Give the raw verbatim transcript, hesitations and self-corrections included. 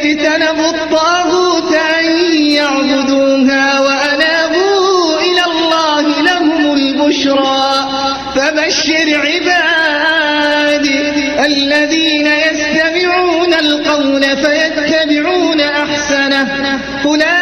اجتنبوا الطاغوت أن يعبدوها وأنابوا إلى الله لهم البشرى فبشر عبادي الذين يستمعون القول فيتبعون أحسنه.